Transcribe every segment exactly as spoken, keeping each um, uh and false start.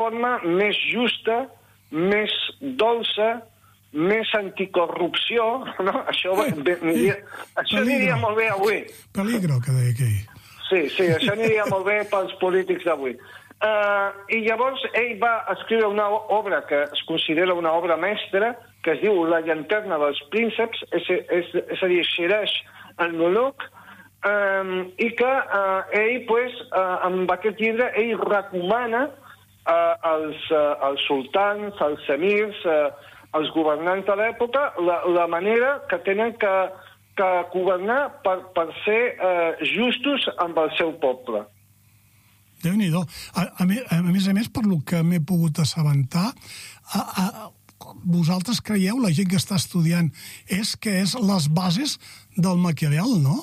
forma més justa, més dolça, més anticorrupció, no? Això, eh, eh, això aniria molt bé avui. Peligro, que deia aquell. Sí, sí, això aniria molt bé pels polítics d'avui. Uh, I llavors ell va escriure una obra que es considera una obra mestra, que es diu La llanterna dels prínceps, és, és, és a dir, Shiraj al-Muluk, um, i que uh, ell, pues, uh, amb aquest llibre, ell recomana uh, als, uh, als sultans, als emirs, uh, els governants de l'època, la, la manera que tenen que, que governar per, per ser eh, justos amb el seu poble. Déu-n'hi-do. A, a, a més a més, per lo que m'he pogut assabentar, a, a, vosaltres creieu, la gent que està estudiant, és que és les bases del Maquiavel, no?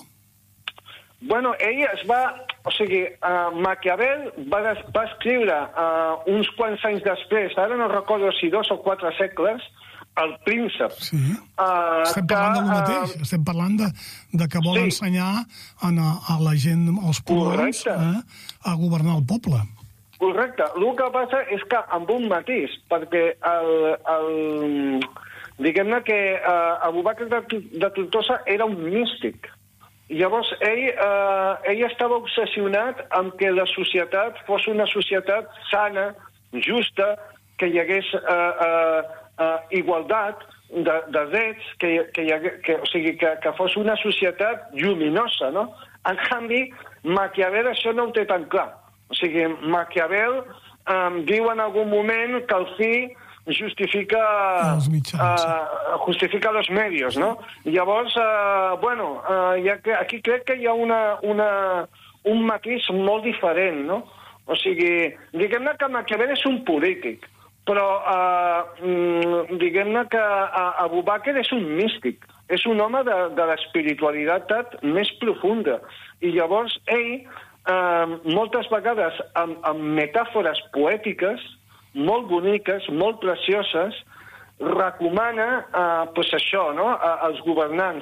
Bueno, ell es va... O sigui, uh, Maquiavel va, des, va escriure uh, uns quants anys després, ara no recordo si dos o quatre segles, El príncep. Sí. Uh, estem parlant que, de lo mateix. Uh, estem parlant de, de que vol sí. ensenyar a, a la gent, als poders, eh, a governar el poble. Correcte. El que passa és que amb un matís, perquè el, el, diguem-ne que uh, Abu Bakr de, de Tortosa era un místic. Llavors, ell, eh, ell estava obsessionat amb que la societat fos una societat sana, justa, que hi hagués eh, eh, eh, igualtat de, de drets, que, que, hi hagués, que, o sigui, que, que fos una societat lluminosa, no? En canvi, Maquiavel això no ho té tan clar. O sigui, Maquiavel eh, diu en algun moment que el fi justifica els mitjans, uh, justifica los medios, no? Llavors, uh, bueno, uh, ja que, aquí crec que hi ha una, una, un matís molt diferent, no? O sigui, diguem-ne que Maquiavel és un polític, però uh, mm, diguem-ne que uh, Abu Bakr és un místic, és un home de, de l'espiritualitat més profunda. I llavors ell, uh, moltes vegades amb, amb metàfores poètiques, molt boniques, molt precioses, recomana eh, pues això, no? A, als governants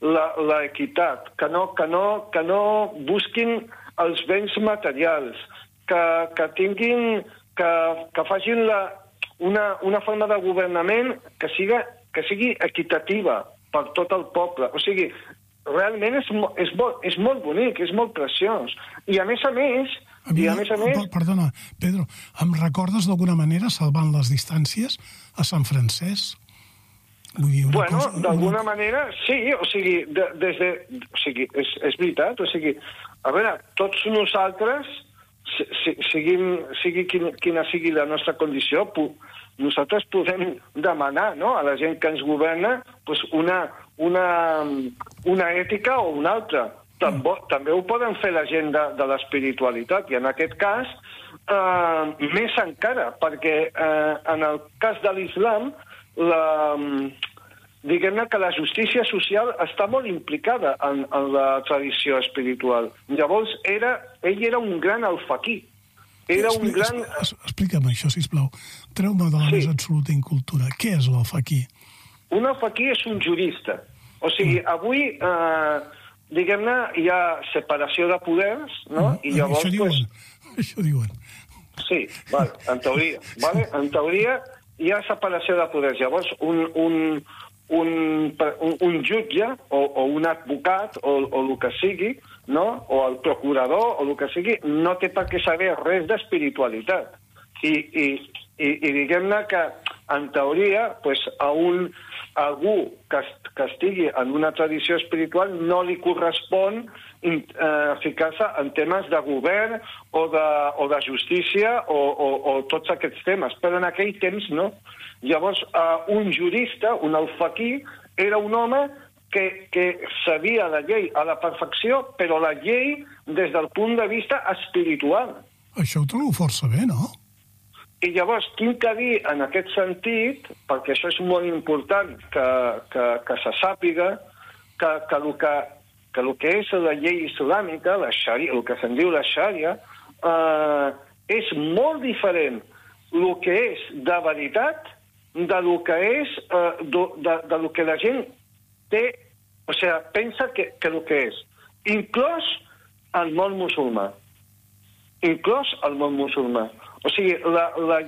l'equitat, que no, que, no, que no busquin els béns materials, que, que tinguin, que, que facin la, una, una forma de governament que, siga, que sigui equitativa per tot el poble. O sigui, realment és, és, molt, és molt bonic, és molt preciós. I a més a més, A mi, I a més a més... Perdona, Pedro, em recordes d'alguna manera, salvant les distàncies, a Sant Francesc? Vull dir, una bueno, cosa, d'alguna una... manera, sí, o sigui, de, des de... O sigui, és, és veritat, o sigui, a veure, tots nosaltres, si, siguin, sigui quina, quina sigui la nostra condició, pu, nosaltres podem demanar, no?, a la gent que ens governa pues una, una, una ètica o una altra. També, també ho poden fer la gent de, de l'espiritualitat, i en aquest cas eh, més encara, perquè eh, en el cas de l'islam la, diguem-ne que la justícia social està molt implicada en, en la tradició espiritual. Llavors era, ell era un gran alfaquí. Era un Explica, gran... Explica'm això, sisplau. Treu-me de la sí. més absoluta incultura. Què és l'alfaquí? Un alfaquí és un jurista. O sigui, mm. avui... Eh, diguem-ne, hi ha separació de poders, no? Uh, I llavors, això diuen, pues... això diuen. Sí, vale, en teoria. Vale? En teoria hi ha separació de poders. Llavors, un, un, un, un, un jutge o, o un advocat o, o el que sigui, no? O el procurador o el que sigui, no té per què saber res d'espiritualitat. I, i, i, i diguem-ne que, en teoria, pues, a un... algú que, que estigui en una tradició espiritual no li correspon eh, ficar-se en temes de govern o de, o de justícia o, o, o tots aquests temes, però en aquell temps no. Llavors, eh, un jurista, un alfaquí, era un home que, que sabia la llei a la perfecció, però la llei des del punt de vista espiritual. Això ho trobo força bé, no? I llavors, tinc que dir en aquest sentit, perquè això és molt important que, que, que se sàpiga, que, que, el que, que el que és la llei islàmica, la xaria, el que se'n diu la xària, eh, és molt diferent el que és de veritat de lo que és eh, de, de, de lo que la gent té, o sigui, pensa que, que el que és, inclòs el món musulmà. Inclòs el món musulmà. O sigui, la, la